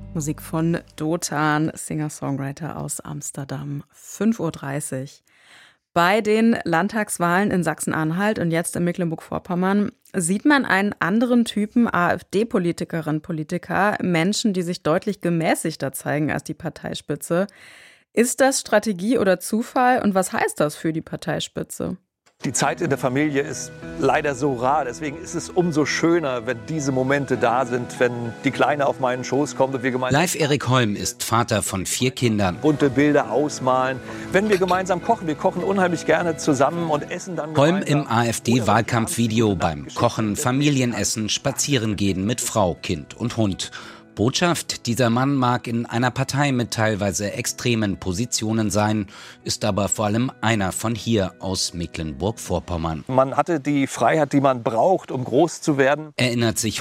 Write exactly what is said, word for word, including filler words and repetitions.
Musik von Dotan, Singer-Songwriter aus Amsterdam. fünf Uhr dreißig. Bei den Landtagswahlen in Sachsen-Anhalt und jetzt in Mecklenburg-Vorpommern sieht man einen anderen Typen AfD-Politikerinnen, Politiker, Menschen, die sich deutlich gemäßigter zeigen als die Parteispitze. Ist das Strategie oder Zufall und was heißt das für die Parteispitze? Die Zeit in der Familie ist leider so rar, deswegen ist es umso schöner, wenn diese Momente da sind, wenn die Kleine auf meinen Schoß kommt und wir gemeinsam... Live Erik Holm ist Vater von vier Kindern. ...bunte Bilder ausmalen, wenn wir gemeinsam kochen. Wir kochen unheimlich gerne zusammen und essen dann Holm gemeinsam. im AfD-Wahlkampfvideo beim Kochen, Familienessen, Spazierengehen mit Frau, Kind und Hund. Botschaft, dieser Mann mag in einer Partei mit teilweise extremen Positionen sein, ist aber vor allem einer von hier aus Mecklenburg-Vorpommern. Man hatte die Freiheit, die man braucht, um groß zu werden. Erinnert sich